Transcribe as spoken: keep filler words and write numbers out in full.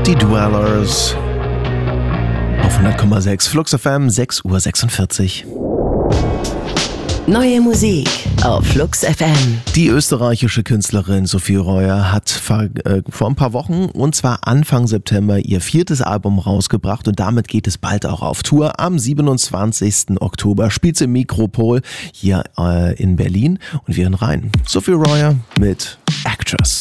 Die Dwellers auf hundert Komma sechs Flux F M, sechs Uhr sechsundvierzig. Neue Musik auf Flux F M. Die österreichische Künstlerin Sophie Reuer hat vor, äh, vor ein paar Wochen, und zwar Anfang September, ihr viertes Album rausgebracht und damit geht es bald auch auf Tour. Am siebenundzwanzigsten Oktober spielt sie im Mikropol hier äh, in Berlin und wir hören rein. Sophie Reuer mit Actress.